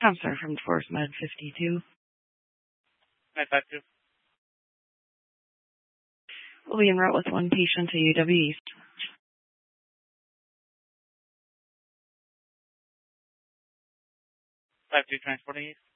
I'm sorry, from Forest Med 52. 952. We'll be en route with one patient to UW East. 52 transporting east.